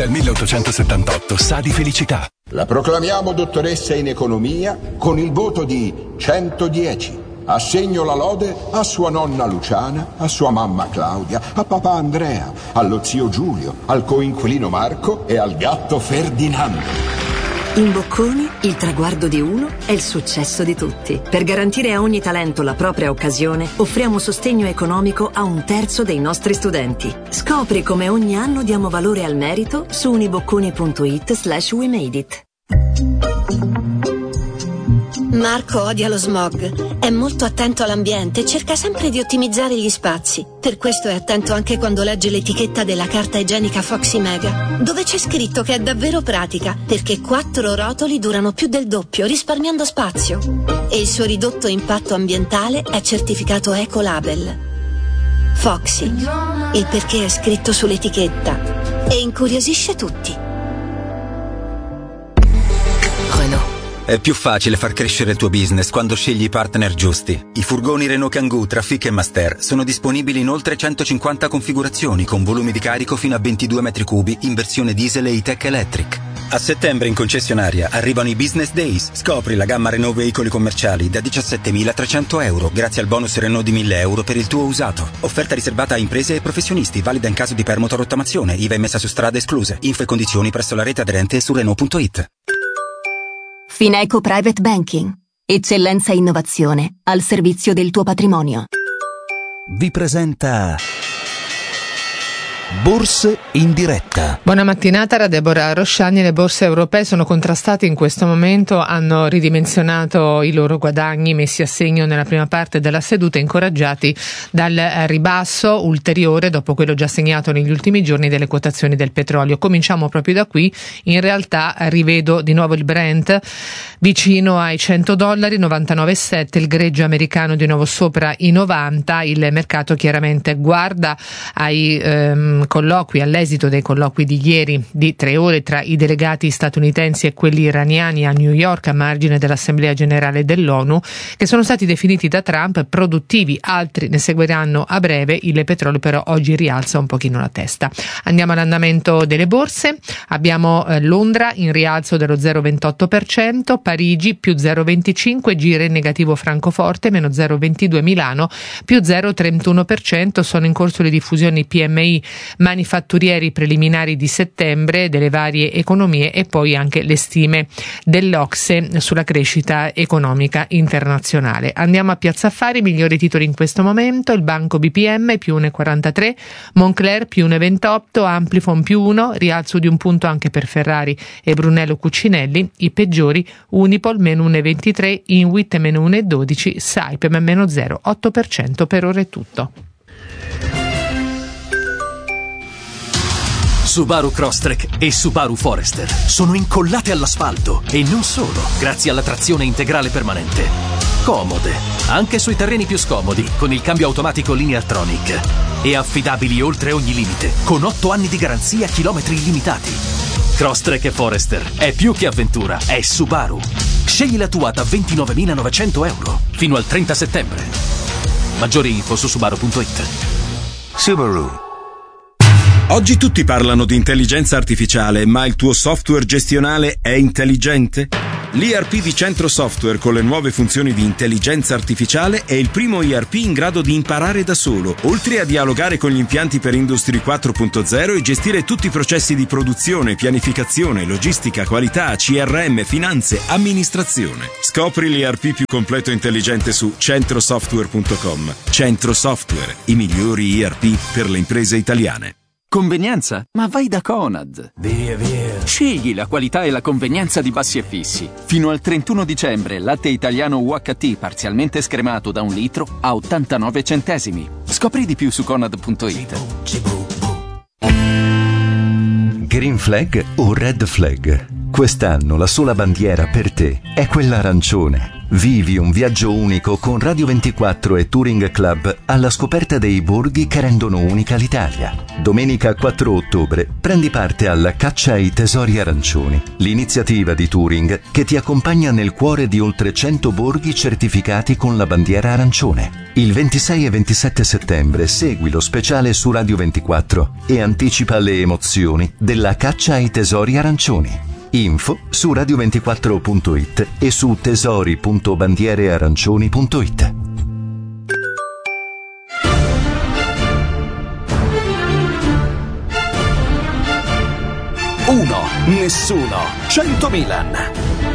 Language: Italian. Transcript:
Dal 1878 sa di felicità. La proclamiamo dottoressa in economia con il voto di 110. Assegno la lode a sua nonna Luciana, a sua mamma Claudia, a papà Andrea, allo zio Giulio, al coinquilino Marco e al gatto Ferdinando. In Bocconi, il traguardo di uno è il successo di tutti. Per garantire a ogni talento la propria occasione, offriamo sostegno economico a 1/3 dei nostri studenti. Scopri come ogni anno diamo valore al merito su unibocconi.it/we made it. Marco odia lo smog, è molto attento all'ambiente e cerca sempre di ottimizzare gli spazi. Per questo è attento anche quando legge l'etichetta della carta igienica Foxy Mega, dove c'è scritto che è davvero pratica, perché 4 rotoli durano più del doppio, risparmiando spazio. E il suo ridotto impatto ambientale è certificato Ecolabel. Foxy, il perché è scritto sull'etichetta e incuriosisce tutti. È più facile far crescere il tuo business quando scegli i partner giusti. I furgoni Renault Kangoo Trafic e Master sono disponibili in oltre 150 configurazioni con volumi di carico fino a 22 metri cubi in versione diesel e E-Tech Electric. A settembre in concessionaria arrivano i Business Days. Scopri la gamma Renault veicoli commerciali da 17.300 euro grazie al bonus Renault di 1.000 euro per il tuo usato. Offerta riservata a imprese e professionisti, valida in caso di permuta o rottamazione, IVA emessa su strade escluse. Info e condizioni presso la rete aderente su Renault.it. Fineco Private Banking. Eccellenza e innovazione al servizio del tuo patrimonio. Vi presenta Borse in diretta. Buona mattinata da Deborah Rosciani. Le borse europee sono contrastate in questo momento, hanno ridimensionato i loro guadagni messi a segno nella prima parte della seduta, incoraggiati dal ribasso ulteriore dopo quello già segnato negli ultimi giorni delle quotazioni del petrolio. Cominciamo proprio da qui. In realtà rivedo di nuovo il Brent vicino ai $100, 99,7, il greggio americano di nuovo sopra i 90. Il mercato chiaramente guarda ai colloqui, all'esito dei colloqui di ieri di 3 ore tra i delegati statunitensi e quelli iraniani a New York a margine dell'Assemblea Generale dell'ONU, che sono stati definiti da Trump produttivi. Altri ne seguiranno a breve. Il petrolio però oggi rialza un pochino la testa. Andiamo all'andamento delle borse. Abbiamo Londra in rialzo dello 0,28%, Parigi più 0,25%, gira in negativo Francoforte meno 0,22%, Milano più 0,31%. Sono in corso le diffusioni PMI manifatturieri preliminari di settembre delle varie economie e poi anche le stime dell'Ocse sulla crescita economica internazionale. Andiamo a Piazza Affari, migliori titoli in questo momento: il Banco BPM più 1,43, Moncler più 1,28, Amplifon più 1, rialzo di 1 punto anche per Ferrari e Brunello Cucinelli. I peggiori: Unipol meno 1,23, Inwit meno 1,12, Saipem meno 0,8%. Per ora è tutto. Subaru Crosstrek e Subaru Forester sono incollate all'asfalto e non solo, grazie alla trazione integrale permanente. Comode, anche sui terreni più scomodi, con il cambio automatico Lineartronic. E affidabili oltre ogni limite, con 8 anni di garanzia, chilometri illimitati. Crosstrek e Forester è più che avventura, è Subaru. Scegli la tua da 29.900 euro fino al 30 settembre. Maggiori info su Subaru.it. Subaru. Oggi tutti parlano di intelligenza artificiale, ma il tuo software gestionale è intelligente? L'ERP di Centro Software con le nuove funzioni di intelligenza artificiale è il primo ERP in grado di imparare da solo, oltre a dialogare con gli impianti per Industry 4.0 e gestire tutti i processi di produzione, pianificazione, logistica, qualità, CRM, finanze, amministrazione. Scopri l'ERP più completo e intelligente su centrosoftware.com. Centro Software, i migliori ERP per le imprese italiane. Convenienza? Ma vai da Conad. Via. Scegli la qualità e la convenienza di Bassi e Fissi. Fino al 31 dicembre, latte italiano UHT parzialmente scremato da 1 litro a 89 centesimi. Scopri di più su Conad.it. Green Flag o Red Flag? Quest'anno la sola bandiera per te è quella arancione. Vivi un viaggio unico con Radio 24 e Touring Club alla scoperta dei borghi che rendono unica l'Italia. Domenica 4 ottobre prendi parte alla Caccia ai Tesori Arancioni, l'iniziativa di Touring che ti accompagna nel cuore di oltre 100 borghi certificati con la bandiera arancione. Il 26 e 27 settembre segui lo speciale su Radio 24 e anticipa le emozioni della Caccia ai Tesori Arancioni. Info su radio24.it e su tesori.bandierearancioni.it. 1, nessuno, 100 Milan.